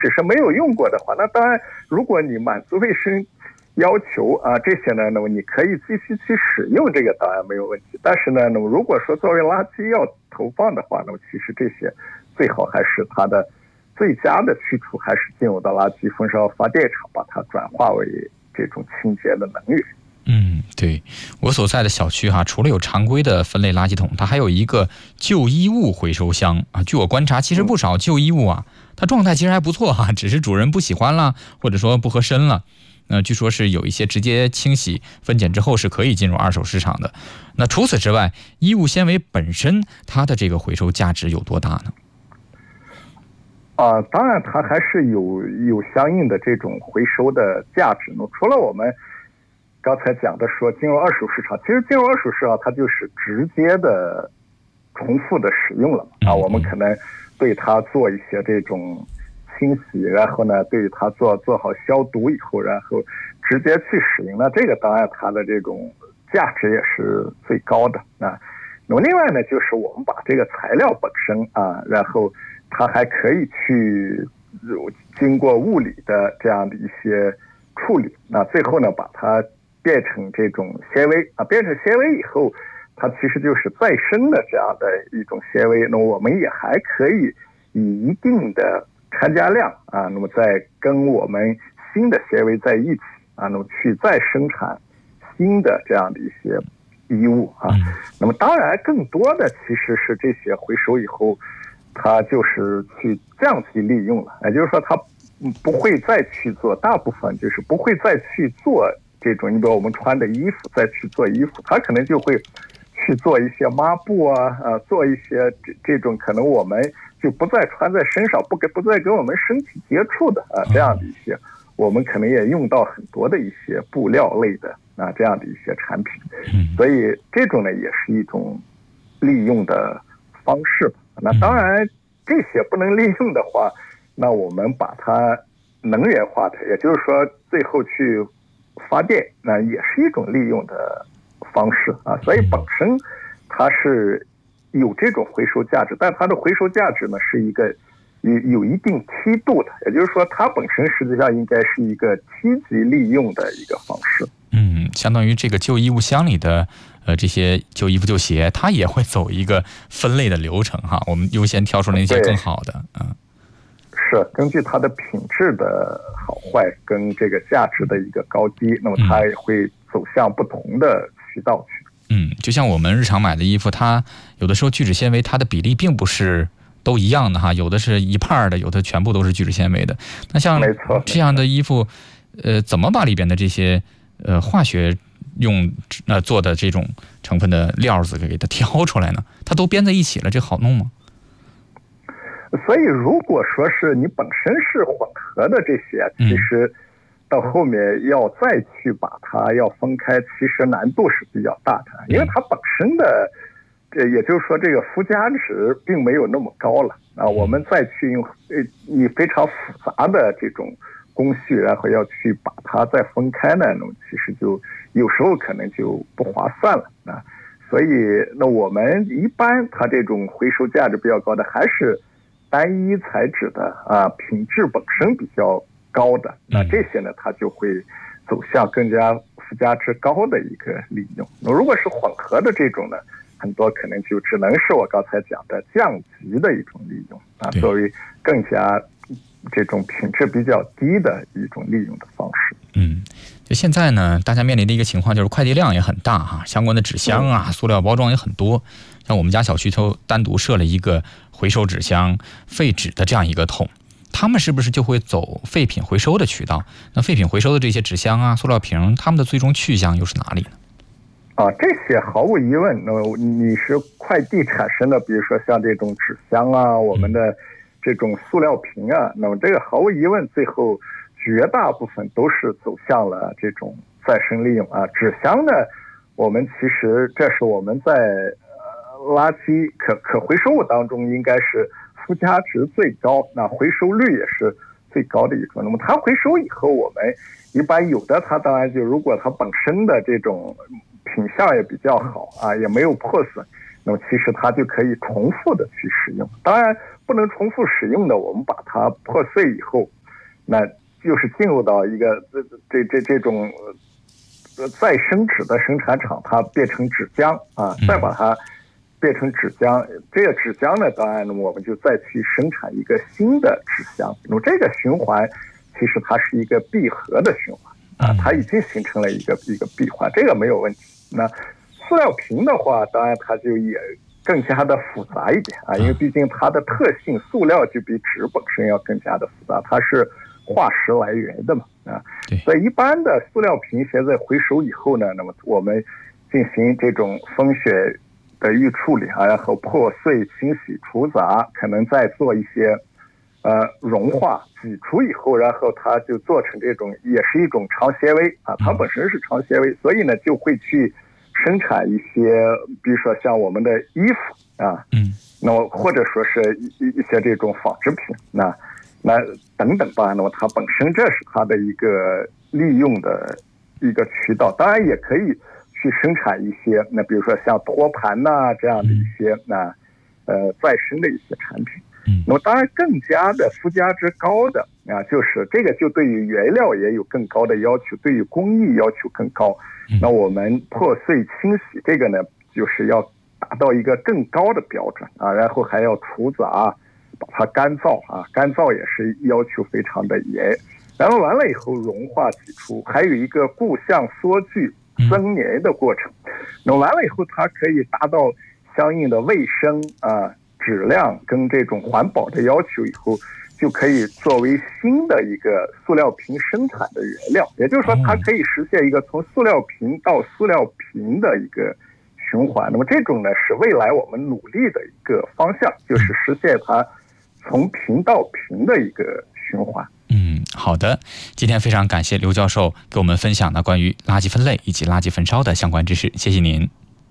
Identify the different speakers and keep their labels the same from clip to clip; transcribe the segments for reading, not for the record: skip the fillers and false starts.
Speaker 1: 只是没有用过的话，那当然，如果你满足卫生要求啊，这些呢，那么你可以继续去使用，这个当然没有问题。但是呢，那么如果说作为垃圾要投放的话，那么其实这些最好还是它的最佳的去处还是进入到垃圾焚烧发电厂，把它转化为这种清洁的能源。
Speaker 2: 对，我所在的小区除了有常规的分类垃圾桶，它还有一个旧衣物回收箱啊。据我观察，其实不少旧衣物它状态其实还不错只是主人不喜欢了，或者说不合身了。据说是有一些直接清洗分拣之后是可以进入二手市场的。那除此之外，衣物纤维本身它的这个回收价值有多大呢？
Speaker 1: 当然它还是有相应的这种回收的价值。除了我们刚才讲的说进入二手市场，其实进入二手市场它就是直接的重复的使用了我们可能对它做一些这种清洗，然后呢对它做好消毒以后，然后直接去使用，那这个当然它的这种价值也是最高的那么另外呢，就是我们把这个材料本身然后它还可以去经过物理的这样的一些处理，那最后呢把它变成这种纤维变成纤维以后，它其实就是再生的这样的一种纤维。那我们也还可以以一定的掺加量那么再跟我们新的纤维在一起那么去再生产新的这样的一些衣物那么当然更多的其实是这些回收以后，它就是去这样去利用了，也就是说它不会再去做，大部分就是不会再去做这种，你比如我们穿的衣服再去做衣服，它可能就会去做一些抹布做一些这种可能我们就不再穿在身上，不再跟我们身体接触的这样的一些，我们可能也用到很多的一些布料类的这样的一些产品，所以这种呢也是一种利用的方式。那当然这些不能利用的话，那我们把它能源化的，也就是说最后去发电，那也是一种利用的方式所以本身它是有这种回收价值，但它的回收价值呢是一个有一定梯度的，也就是说它本身实际上应该是一个梯级利用的一个方式。
Speaker 2: 相当于这个旧衣物箱里的这些旧衣服旧鞋，它也会走一个分类的流程我们优先挑出那些更好的
Speaker 1: 是根据它的品质的好坏跟这个价值的一个高低，那么它也会走向不同的渠道去。
Speaker 2: 就像我们日常买的衣服，它有的时候聚酯纤维它的比例并不是都一样的有的是一半的，有的全部都是聚酯纤维的。那像这样的衣服怎么把里边的这些化学用做的这种成分的料子给它挑出来呢？它都编在一起了，这好弄吗？
Speaker 1: 所以如果说是你本身是混合的这些，其实到后面要再去把它要分开，其实难度是比较大的，因为它本身的也就是说这个附加值并没有那么高了我们再去用你非常复杂的这种工序，然后要去把它再分开呢，那么其实就有时候可能就不划算了所以那我们一般它这种回收价值比较高的还是单一材质的品质本身比较高的，那这些呢它就会走向更加附加值高的一个利用。那如果是混合的这种呢，很多可能就只能是我刚才讲的降级的一种利用作为更加这种品质比较低的一种利用的方式。
Speaker 2: 就现在呢，大家面临的一个情况就是快递量也很大相关的纸箱塑料包装也很多。像我们家小区都单独设了一个回收纸箱、废纸的这样一个桶，他们是不是就会走废品回收的渠道？那废品回收的这些纸箱塑料瓶，他们的最终去向又是哪里呢？
Speaker 1: 这些毫无疑问，那么你是快递产生的，比如说像这种纸箱我们的这种塑料瓶那么这个毫无疑问最后绝大部分都是走向了这种再生利用纸箱呢，我们其实这是我们在垃圾可回收物当中应该是附加值最高，那回收率也是最高的一种。那么它回收以后，我们一般有的它当然就如果它本身的这种品相也比较好也没有破损，那么其实它就可以重复的去使用。当然不能重复使用的，我们把它破碎以后，那就是进入到一个这种再生纸的生产厂，它变成纸浆啊，再把它变成纸浆。这个纸浆呢，当然我们就再去生产一个新的纸箱。那么这个循环其实它是一个闭合的循环啊，它已经形成了一个闭环，这个没有问题。那塑料瓶的话，当然它就也更加的复杂一点啊，因为毕竟它的特性，塑料就比纸本身要更加的复杂，它是化石来源的嘛啊。所以一般的塑料瓶现在回收以后呢，那么我们进行这种风雪的预处理啊，然后破碎、清洗、除杂，可能再做一些融化、挤出以后，然后它就做成这种，也是一种长纤维啊，它本身是长纤维，所以呢就会去生产一些，比如说像我们的衣服啊，那么或者说是一些这种纺织品，那等等吧，那么它本身这是它的一个利用的一个渠道，当然也可以去生产一些，那比如说像托盘呐这样的一些再生的一些产品。那么当然更加的附加值高的啊，就是这个就对于原料也有更高的要求，对于工艺要求更高。那我们破碎清洗这个呢，就是要达到一个更高的标准啊，然后还要除杂，把它干燥啊，干燥也是要求非常的严。然后完了以后融化挤出，还有一个固相缩聚增粘的过程。那完了以后，它可以达到相应的卫生啊、质量跟这种环保的要求以后，就可以作为新的一个塑料瓶生产的原料。也就是说，它可以实现一个从塑料瓶到塑料瓶的一个循环。那么这种呢，是未来我们努力的一个方向，就是实现它从瓶到瓶的一个循环。
Speaker 2: 好的，今天非常感谢刘教授给我们分享的关于垃圾分类以及垃圾焚烧的相关知识，谢谢您。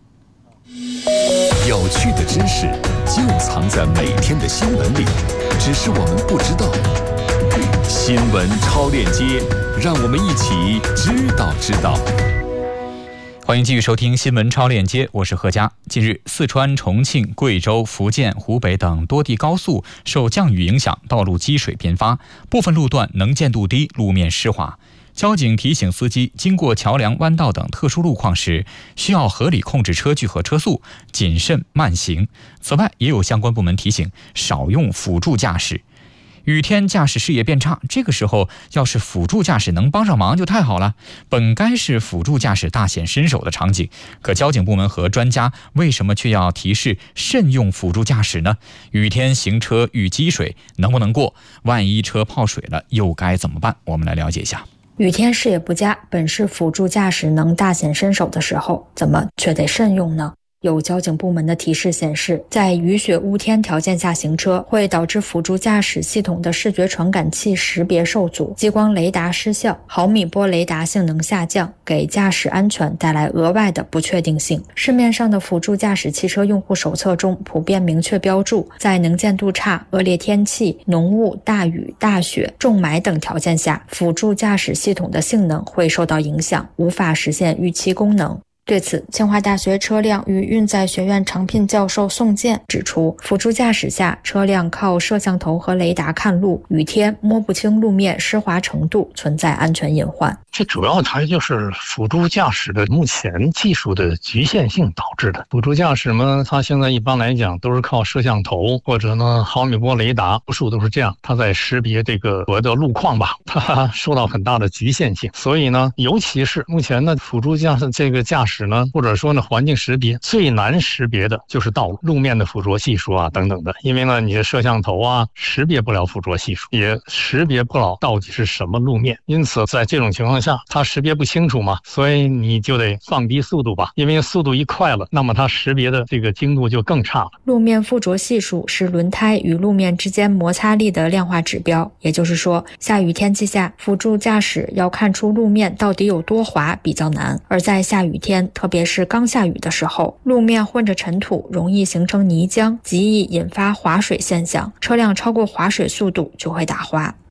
Speaker 3: 有趣的知识就藏在每天的新闻里，只是我们不知道。新闻超链接，让我们一起知道。
Speaker 2: 欢迎继续收听新闻超链接，我是何佳。近日，四川、重庆、贵州、福建、湖北等多地高速受降雨影响，道路积水频发，部分路段能见度低，路面湿滑。交警提醒司机，经过桥梁、弯道等特殊路况时，需要合理控制车距和车速，谨慎慢行。此外，也有相关部门提醒，少用辅助驾驶。雨天驾驶视野变差，这个时候要是辅助驾驶能帮上忙就太好了。本该是辅助驾驶大显身手的场景，可交警部门和专家为什么却要提示慎用辅助驾驶呢？雨天行车遇积水能不能过？万一车泡水了又该怎么办？我们来了解一下。
Speaker 4: 雨天视野不佳，本是辅助驾驶能大显身手的时候，怎么却得慎用呢？有交警部门的提示显示，在雨雪雾天条件下行车，会导致辅助驾驶系统的视觉传感器识别受阻，激光雷达失效，毫米波雷达性能下降，给驾驶安全带来额外的不确定性。市面上的辅助驾驶汽车用户手册中普遍明确标注，在能见度差、恶劣天气、浓雾、大雨、大雪、重霾等条件下，辅助驾驶系统的性能会受到影响，无法实现预期功能。对此，清华大学车辆与运载学院常聘教授宋健指出，辅助驾驶下，车辆靠摄像头和雷达看路，雨天摸不清路面湿滑程度，存在安全隐患。
Speaker 5: 这主要它就是辅助驾驶的目前技术的局限性导致的。辅助驾驶嘛，它现在一般来讲都是靠摄像头或者呢毫米波雷达，多数都是这样，它在识别这个所谓的路况吧，它受到很大的局限性。所以呢，尤其是目前的辅助驾驶呢，或者说呢环境识别最难识别的就是道路面的附着系数啊等等的，因为呢你的摄像头啊识别不了附着系数，也识别不了到底是什么路面，因此在这种情况下它识别不清楚嘛，所以你就得放低速度吧，因为速度一快了，那么它识别的这个精度就更差了。
Speaker 4: 路面附着系数是轮胎与路面之间摩擦力的量化指标，也就是说，下雨天气下，辅助驾驶要看出路面到底有多滑比较难，而在下雨天，特别是刚下雨的时候，路面混着尘土，容易形成泥浆，极易引发滑水现象，车辆超过滑水速度就会打滑。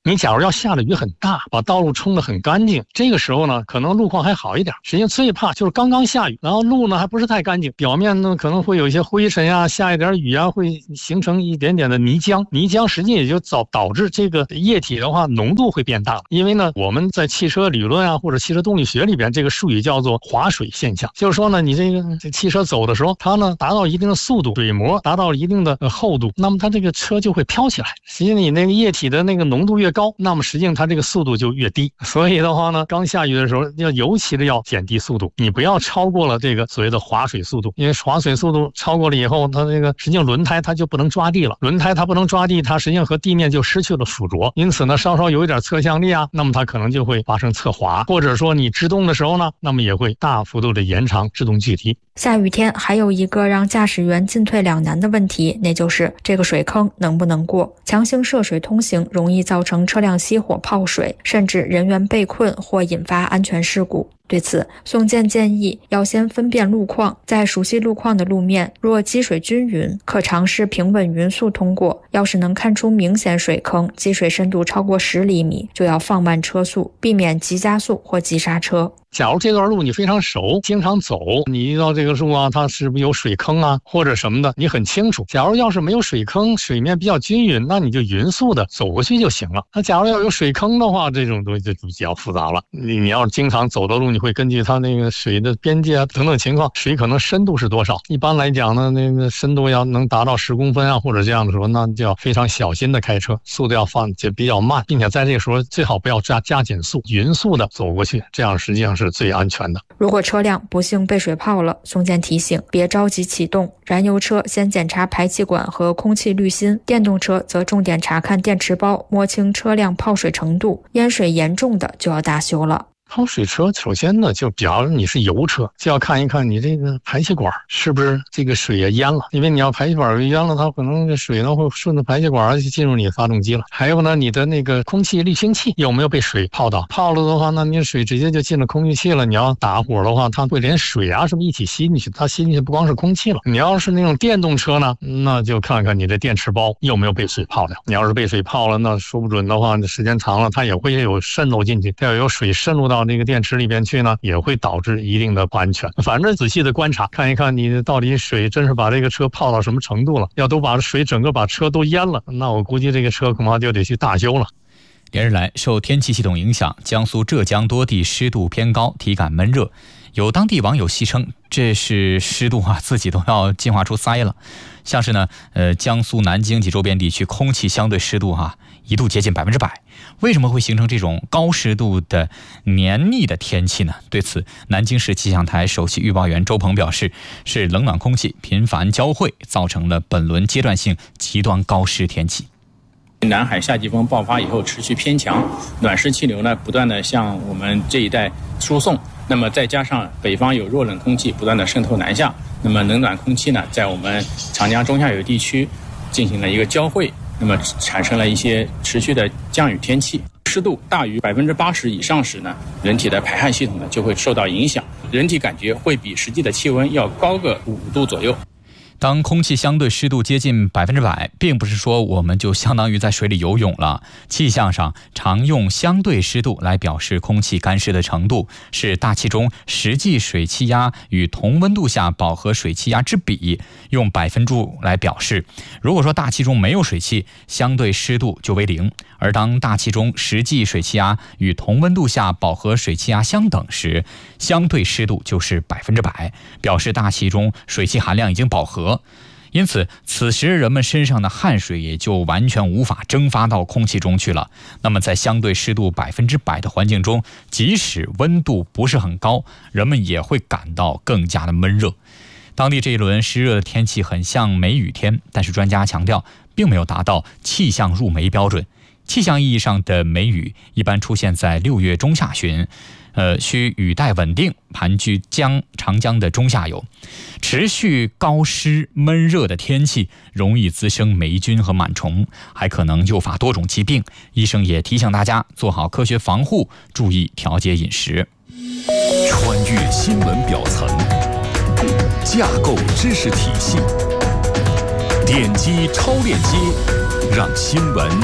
Speaker 5: 你假如要下的雨很大，把道路冲得很干净，这个时候呢，可能路况还好一点。实际上最怕就是刚刚下雨，然后路呢还不是太干净，表面呢可能会有一些灰尘呀，下一点雨啊，会形成一点点的泥浆。泥浆实际也就导致这个液体的话浓度会变大。因为呢，我们在汽车理论啊或者汽车动力学里边，这个术语叫做滑水现象，就是说呢，你这汽车走的时候，它呢达到一定的速度，水膜达到一定的厚度，那么它这个车就会飘起来。实际你那个液体的那个浓度越高，那么实际上它这个速度就越低。所以的话呢，刚下雨的时候要尤其的要减低速度，你不要超过了这个所谓的滑水速度，因为滑水速度超过了以后，它这个实际上轮胎它就不能抓地了，轮胎它不能抓地，它实际上和地面就失去了附着，因此呢，稍稍有一点侧向力啊，那么它可能就会发生侧滑，或者说你制动的时候呢，那么也会大幅度的延长制动距离。
Speaker 4: 下雨天还有一个让驾驶员进退两难的问题，那就是这个水坑能不能过。强行涉水通行容易造成车辆熄火泡水，甚至人员被困或引发安全事故。对此，宋健建议要先分辨路况，在熟悉路况的路面，若积水均匀，可尝试平稳匀速通过；要是能看出明显水坑，积水深度超过10厘米，就要放慢车速，避免急加速或急刹车。
Speaker 5: 假如这段路你非常熟，经常走，你遇到这个路啊，它是不是有水坑啊或者什么的，你很清楚。假如要是没有水坑，水面比较均匀，那你就匀速的走过去就行了。那假如要有水坑的话，这种东西就比较复杂了。你要是经常走的路，你会根据它那个水的边界啊等等情况，水可能深度是多少。一般来讲呢，那个深度要能达到10公分啊或者这样的时候，那就要非常小心的开车，速度要放就比较慢，并且在这个时候最好不要加减速，匀速的走过去，这样实际上是最安全的。
Speaker 4: 如果车辆不幸被水泡了，宋健提醒别着急启动，燃油车先检查排气管和空气滤芯，电动车则重点查看电池包，摸清车辆泡水程度，淹水严重的就要大修了。
Speaker 5: 泡水车首先呢，就比方你是油车，就要看一看你这个排气管是不是这个水也淹了，因为你要排气管淹了，它可能这水呢会顺着排气管进入你的发动机了。还有呢，你的那个空气滤清器有没有被水泡到？泡了的话，那你水直接就进了空气器了。你要打火的话，它会连水啊什么一起吸进去，它吸进去不光是空气了。你要是那种电动车呢，那就看看你的电池包有没有被水泡掉。你要是被水泡了，那说不准的话，时间长了它也会有渗漏进去，它要有水渗入到那个电池里边去呢，也会导致一定的不安全。反正仔细的观察，看一看你到底水真是把这个车泡到什么程度了。要都把水整个把车都淹了，那我估计这个车恐怕就得去大修了。
Speaker 2: 连日来，受天气系统影响，江苏、浙江多地湿度偏高，体感闷热。有当地网友戏称，这是湿度自己都要进化出鳃了。像是呢，江苏南京及周边地区空气相对湿度一度接近100%。为什么会形成这种高湿度的黏腻的天气呢？对此，南京市气象台首席预报员周鹏表示，是冷暖空气频繁交汇，造成了本轮阶段性极端高湿天气。
Speaker 6: 南海夏季风爆发以后持续偏强，暖湿气流呢不断的向我们这一带输送，那么再加上北方有弱冷空气不断的渗透南下，那么冷暖空气呢在我们长江中下游地区进行了一个交汇，那么产生了一些持续的降雨天气。湿度大于80%以上时呢，人体的排汗系统呢就会受到影响，人体感觉会比实际的气温要高个5度左右。
Speaker 2: 当空气相对湿度接近100%，并不是说我们就相当于在水里游泳了。气象上常用相对湿度来表示空气干湿的程度，是大气中实际水气压与同温度下饱和水气压之比，用100%来表示。如果说大气中没有水汽，相对湿度就为0；而当大气中实际水气压与同温度下饱和水气压相等时，相对湿度就是100%，表示大气中水汽含量已经饱和。因此，此时人们身上的汗水也就完全无法蒸发到空气中去了。那么在相对湿度100%的环境中，即使温度不是很高，人们也会感到更加的闷热。当地这一轮湿热的天气很像梅雨天，但是专家强调并没有达到气象入梅标准。气象意义上的梅雨一般出现在6月中下旬，需雨带稳定，盘踞长江的中下游。持续高湿闷热的天气容易滋生霉菌和螨虫，还可能诱发多种疾病。医生也提醒大家做好科学防护，注意调节饮食。
Speaker 3: 穿越新闻表层，架构知识体系，点击超链接，让新闻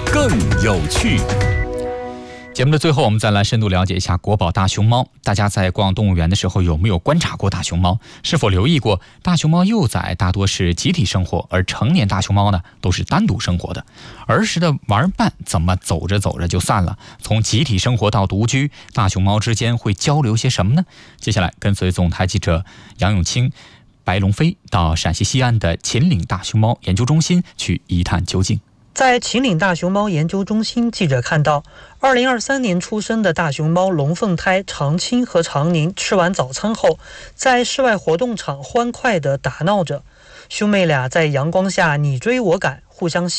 Speaker 3: 更有趣。
Speaker 2: 节目的最后，我们再来深度了解一下国宝大熊猫。大家在逛动物园的时候，有没有观察过大熊猫？是否留意过大熊猫幼崽大多是集体生活，而成年大熊猫呢，都是单独生活的？儿时的玩伴怎么走着走着就散了？从集体生活到独居，大熊猫之间会交流些什么呢？接下来跟随总台记者杨永清、白龙飞到陕西西安的秦岭大熊猫研究中心去一探究竟。
Speaker 7: 在秦岭大熊猫研究中心，记者看到2023年出生的大熊猫龙凤胎长青和长宁吃完早餐后，在室外活动场欢快地打闹着。兄妹俩在阳光下你追我赶，互相